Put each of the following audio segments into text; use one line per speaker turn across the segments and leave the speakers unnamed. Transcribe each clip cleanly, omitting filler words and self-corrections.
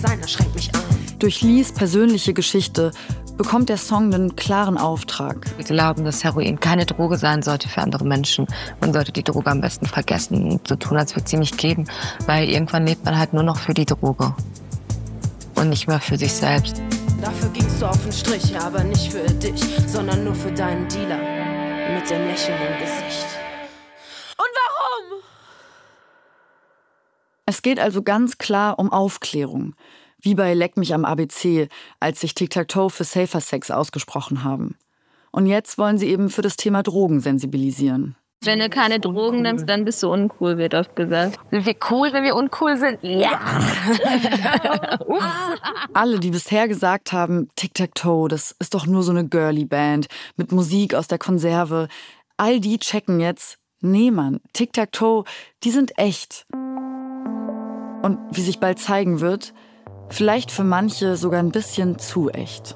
Seiner schränkt mich an.
Durch Lees persönliche Geschichte bekommt der Song einen klaren Auftrag.
Wir glauben, dass Heroin keine Droge sein sollte für andere Menschen. Man sollte die Droge am besten vergessen und so tun, als würde es sie nicht geben. Weil irgendwann lebt man halt nur noch für die Droge und nicht mehr für sich selbst.
Dafür gingst du auf den Strich, aber nicht für dich, sondern nur für deinen Dealer mit dem Lächeln im Gesicht. Und warum?
Es geht also ganz klar um Aufklärung. Wie bei Leck mich am ABC, als sich Tic-Tac-Toe für Safer Sex ausgesprochen haben. Und jetzt wollen sie eben für das Thema Drogen sensibilisieren.
Wenn du keine Drogen nimmst, dann bist du uncool, wird oft gesagt.
Sind wir cool, wenn wir uncool sind? Ja!
Alle, die bisher gesagt haben, Tic-Tac-Toe, das ist doch nur so eine Girly-Band mit Musik aus der Konserve, all die checken jetzt, nee Mann, Tic-Tac-Toe, die sind echt. Und wie sich bald zeigen wird, vielleicht für manche sogar ein bisschen zu echt.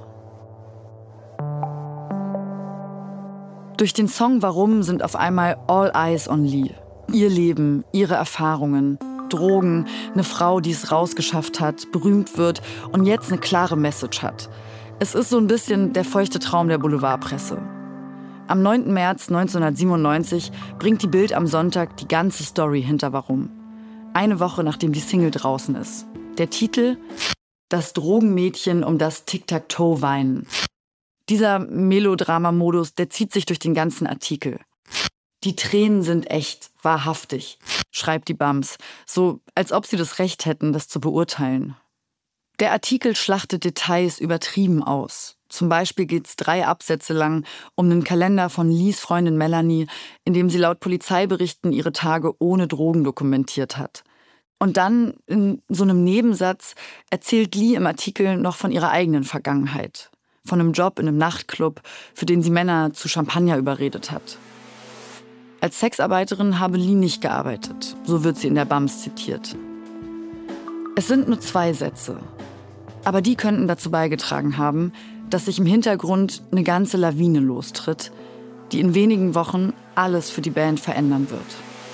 Durch den Song Warum sind auf einmal all eyes on Lee. Ihr Leben, ihre Erfahrungen, Drogen, eine Frau, die es rausgeschafft hat, berühmt wird und jetzt eine klare Message hat. Es ist so ein bisschen der feuchte Traum der Boulevardpresse. Am 9. März 1997 bringt die Bild am Sonntag die ganze Story hinter Warum. Eine Woche nachdem die Single draußen ist. Der Titel: Das Drogenmädchen, um das Tic-Tac-Toe weinen. Dieser Melodrama-Modus, der zieht sich durch den ganzen Artikel. Die Tränen sind echt, wahrhaftig, schreibt die Bams, so als ob sie das Recht hätten, das zu beurteilen. Der Artikel schlachtet Details übertrieben aus. Zum Beispiel geht's 3 Absätze lang um einen Kalender von Lees Freundin Melanie, in dem sie laut Polizeiberichten ihre Tage ohne Drogen dokumentiert hat. Und dann, in so einem Nebensatz, erzählt Lee im Artikel noch von ihrer eigenen Vergangenheit. Von einem Job in einem Nachtclub, für den sie Männer zu Champagner überredet hat. Als Sexarbeiterin habe Lee nicht gearbeitet, so wird sie in der Bams zitiert. Es sind nur 2 Sätze. Aber die könnten dazu beigetragen haben, dass sich im Hintergrund eine ganze Lawine lostritt, die in wenigen Wochen alles für die Band verändern wird.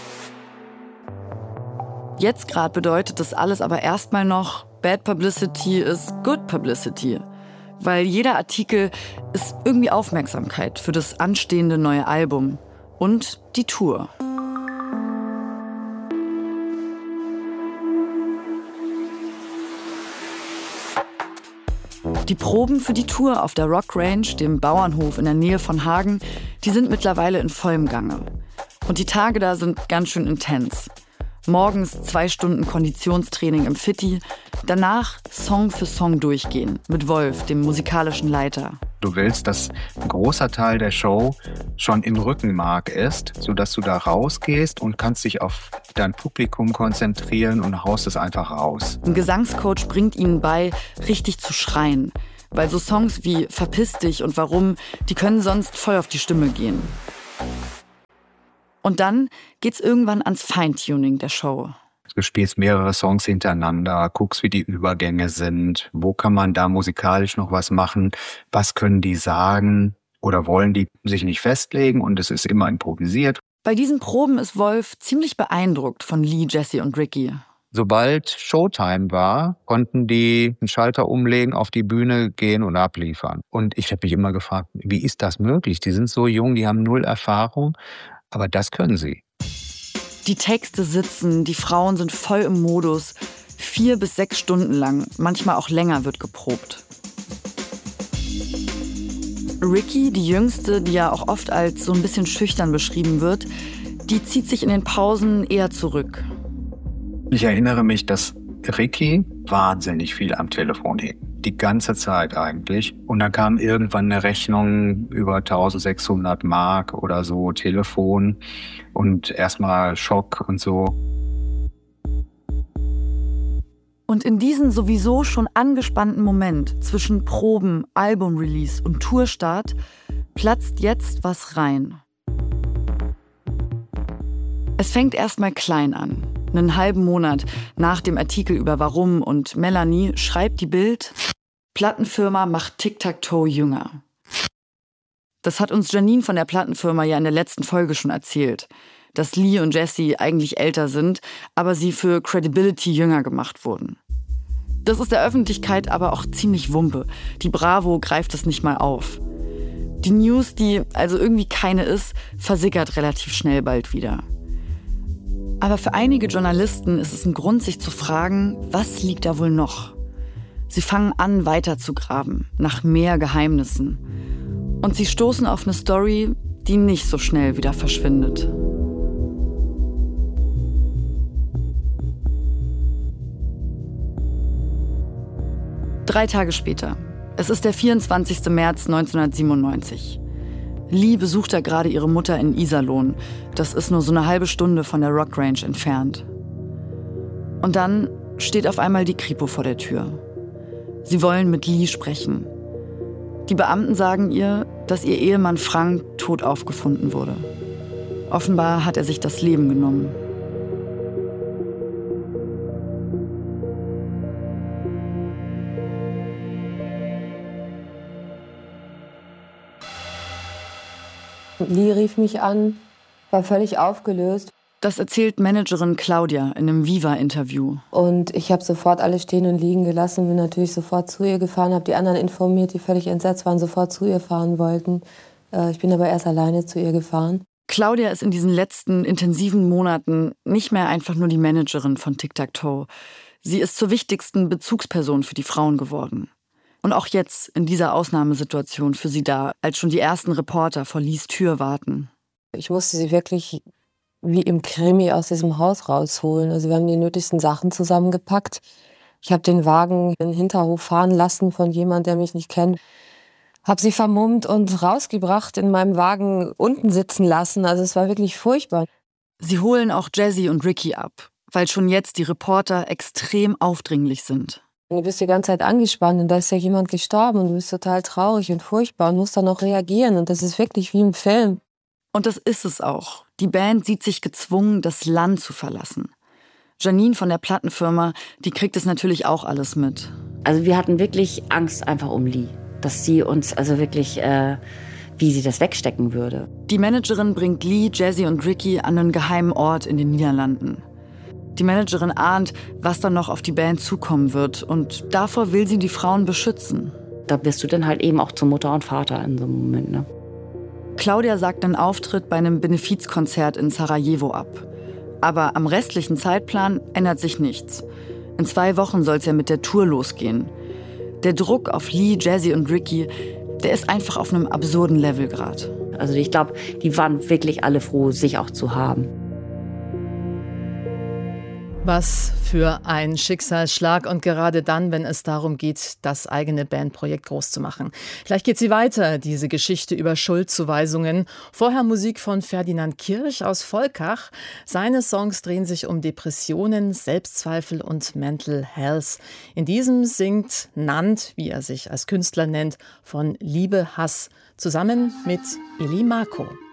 Jetzt gerade bedeutet das alles aber erstmal noch, Bad Publicity is Good Publicity. Weil jeder Artikel ist irgendwie Aufmerksamkeit für das anstehende neue Album und die Tour. Die Proben für die Tour auf der Rock Range, dem Bauernhof in der Nähe von Hagen, die sind mittlerweile in vollem Gange. Und die Tage da sind ganz schön intens. Morgens 2 Stunden Konditionstraining im Fitti, danach Song für Song durchgehen mit Wolf, dem musikalischen Leiter.
Du willst, dass ein großer Teil der Show schon im Rückenmark ist, sodass du da rausgehst und kannst dich auf dein Publikum konzentrieren und haust es einfach raus.
Ein Gesangscoach bringt ihnen bei, richtig zu schreien, weil so Songs wie Verpiss dich und Warum, die können sonst voll auf die Stimme gehen. Und dann geht's irgendwann ans Feintuning der Show.
Du spielst mehrere Songs hintereinander, guckst, wie die Übergänge sind, wo kann man da musikalisch noch was machen, was können die sagen oder wollen die sich nicht festlegen und es ist immer improvisiert.
Bei diesen Proben ist Wolf ziemlich beeindruckt von Lee, Jesse und Ricky.
Sobald Showtime war, konnten die einen Schalter umlegen, auf die Bühne gehen und abliefern. Und ich habe mich immer gefragt, wie ist das möglich? Die sind so jung, die haben 0 Erfahrung. Aber das können sie.
Die Texte sitzen, die Frauen sind voll im Modus. 4 bis 6 Stunden lang, manchmal auch länger wird geprobt. Ricky, die Jüngste, die ja auch oft als so ein bisschen schüchtern beschrieben wird, die zieht sich in den Pausen eher zurück.
Ich erinnere mich, dass Ricky wahnsinnig viel am Telefon hing. Die ganze Zeit eigentlich. Und dann kam irgendwann eine Rechnung über 1600 Mark oder so, Telefon. Und erstmal Schock und so.
Und in diesen sowieso schon angespannten Moment zwischen Proben, Album-Release und Tourstart platzt jetzt was rein. Es fängt erstmal klein an. Einen halben Monat nach dem Artikel über Warum und Melanie schreibt die Bild: Plattenfirma macht Tic-Tac-Toe jünger. Das hat uns Janine von der Plattenfirma ja in der letzten Folge schon erzählt, dass Lee und Jesse eigentlich älter sind, aber sie für Credibility jünger gemacht wurden. Das ist der Öffentlichkeit aber auch ziemlich Wumpe. Die Bravo greift es nicht mal auf. Die News, die also irgendwie keine ist, versickert relativ schnell bald wieder. Aber für einige Journalisten ist es ein Grund, sich zu fragen, was liegt da wohl noch? Sie fangen an, weiter zu graben, nach mehr Geheimnissen. Und sie stoßen auf eine Story, die nicht so schnell wieder verschwindet. Drei Tage später. Es ist der 24. März 1997. Lee besucht da gerade ihre Mutter in Iserlohn. Das ist nur so eine halbe Stunde von der Rock Range entfernt. Und dann steht auf einmal die Kripo vor der Tür. Sie wollen mit Lee sprechen. Die Beamten sagen ihr, dass ihr Ehemann Frank tot aufgefunden wurde. Offenbar hat er sich das Leben genommen.
Lee rief mich an, war völlig aufgelöst.
Das erzählt Managerin Claudia in einem Viva-Interview.
Und ich habe sofort alles stehen und liegen gelassen, bin natürlich sofort zu ihr gefahren, habe die anderen informiert, die völlig entsetzt waren, sofort zu ihr fahren wollten. Ich bin aber erst alleine zu ihr gefahren.
Claudia ist in diesen letzten intensiven Monaten nicht mehr einfach nur die Managerin von Tic-Tac-Toe. Sie ist zur wichtigsten Bezugsperson für die Frauen geworden. Und auch jetzt, in dieser Ausnahmesituation, für sie da, als schon die ersten Reporter vor Lees Tür warten.
Ich musste sie wirklich wie im Krimi aus diesem Haus rausholen. Also wir haben die nötigsten Sachen zusammengepackt. Ich habe den Wagen in den Hinterhof fahren lassen von jemandem, der mich nicht kennt. Habe sie vermummt und rausgebracht, in meinem Wagen unten sitzen lassen. Also es war wirklich furchtbar.
Sie holen auch Jessie und Ricky ab, weil schon jetzt die Reporter extrem aufdringlich sind.
Du bist die ganze Zeit angespannt und da ist ja jemand gestorben und du bist total traurig und furchtbar und musst dann noch reagieren und das ist wirklich wie im Film.
Und das ist es auch. Die Band sieht sich gezwungen, das Land zu verlassen. Janine von der Plattenfirma, die kriegt es natürlich auch alles mit.
Also wir hatten wirklich Angst einfach um Lee, dass sie uns also wirklich, wie sie das wegstecken würde.
Die Managerin bringt Lee, Jessie und Ricky an einen geheimen Ort in den Niederlanden. Die Managerin ahnt, was dann noch auf die Band zukommen wird. Und davor will sie die Frauen beschützen.
Da wirst du dann halt eben auch zur Mutter und Vater in so einem Moment, ne?
Claudia sagt einen Auftritt bei einem Benefizkonzert in Sarajevo ab. Aber am restlichen Zeitplan ändert sich nichts. In 2 Wochen soll es ja mit der Tour losgehen. Der Druck auf Lee, Jessie und Ricky, der ist einfach auf einem absurden Level gerade.
Also ich glaube, die waren wirklich alle froh, sich auch zu haben.
Was für ein Schicksalsschlag und gerade dann, wenn es darum geht, das eigene Bandprojekt groß zu machen. Gleich geht sie weiter, diese Geschichte über Schuldzuweisungen. Vorher Musik von Ferdinand Kirch aus Volkach. Seine Songs drehen sich um Depressionen, Selbstzweifel und Mental Health. In diesem singt Nant, wie er sich als Künstler nennt, von Liebe, Hass, zusammen mit Eli Marco.